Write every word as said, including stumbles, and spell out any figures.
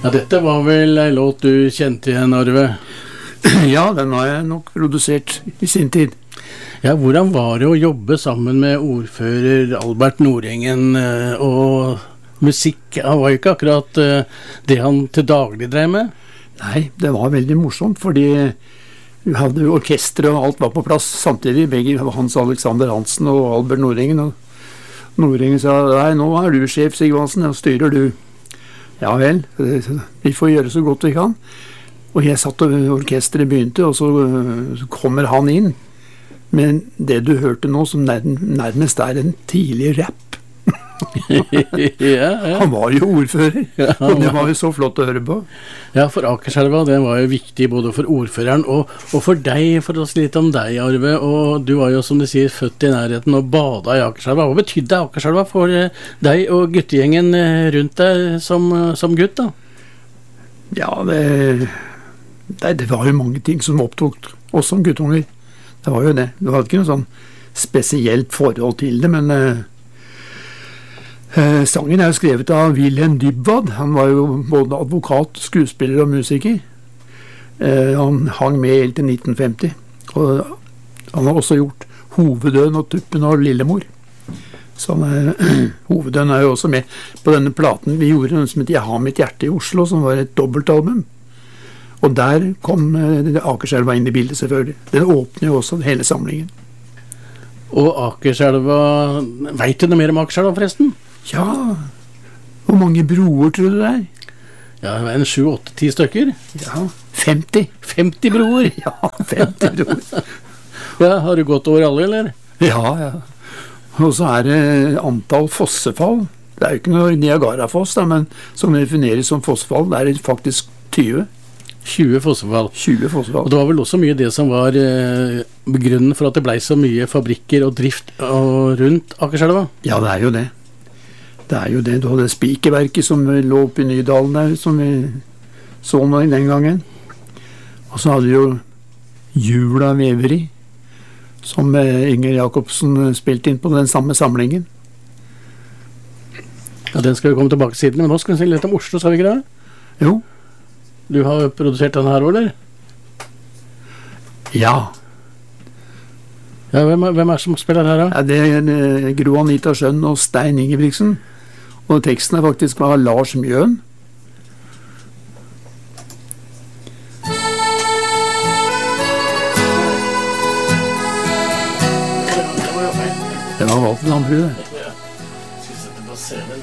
Ja, dette var vel en låt du kjente igjen, Arve? Ja, den har jeg nok produsert i sin tid. Ja, hvordan var det å jobbe sammen med ordfører Albert Nordengen, eh, og musikk? Han var jo ikke akkurat eh, det han til daglig drev med? Nei, det var veldig morsomt, fordi vi hadde jo orkestre og alt var på plass samtidig. Begge Hans Alexander Hansen og Albert Nordengen. Og Nordengen sa, nei, nå er du sjef, Sigve Hansen, og styrer du. Ja vel, vi får gjøre så godt vi kan. Og jeg satt og orkestret begynte, og så, så kommer han inn. Men det du hørte nå, som nærmest er en tidlig rap. ja, ja. Han var jo ordfører, ja, og det var jo så flott å høre på. Ja, for Akerselva, det var jo viktig både for ordføreren og, og for deg, for å si litt om deg, Arve. Og du var jo, som du sier, født i nærheten og bada i Akerselva. Hva betydde Akerselva for eh, deg og guttegjengen eh, rundt deg som, som gutt, da? Ja, det, det, det var jo mange ting som opptok oss som guttunger. Det var jo det. Det var ikke noe sånn spesielt forhold til det, men eh, Eh, sangen er jo skrevet av Wilhelm Dybwad. Han var jo både advokat, skuespiller og musiker. Eh, han hang med helt til nitten femti. Og han har også gjort Hovedøen og Tuppen og Lillemor. Så han, eh, Hovedøen er jo også med på denne platen vi gjorde, noe som heter Jeg har mitt hjerte i Oslo, som var et dobbeltalbum. Og der kom eh, Akerselva inn i bildet, selvfølgelig. Den åpner jo også hele samlingen. Og Akerselva, vet du noe mer om Akerselva forresten? Ja, hvor mange broer tror du det er? Ja, det var en sju, åtte, ti stykker. Ja, femti. femti broer. Ja, femti broer. Ja, har du gått over alle, eller? Ja, ja. Og så er det antall fossefall. Det er jo ikke noe Niagara-foss, da, men som defineres som fossefall, det er faktisk tyve. tjue fossefall. tjue fossefall. Og det var vel også mye det som var eh, grunnen for at det ble så mye fabrikker og drift og rundt Akerselva? Ja, det er jo det. Det er jo det. Du hadde spikerverket som lå oppe i Nydalen der, som vi så nå den gangen. Og så hadde vi jo Jula Veveri, som Inger Jacobsen spilte inn på den samme samlingen. Ja, den skal vi komme tilbake siden, men nå skal vi si litt om Oslo, skal vi ikke det? Jo. Du har produsert den her, eller? Ja. Ja, hvem er, hvem er det som spiller her, da? Ja, det er Gro Anita Schønn og Stein Ingebrigtsen. Og teksten er faktisk av Lars Mjøen. Det var valgt Landbrud, det. Jeg skal sette på scenen.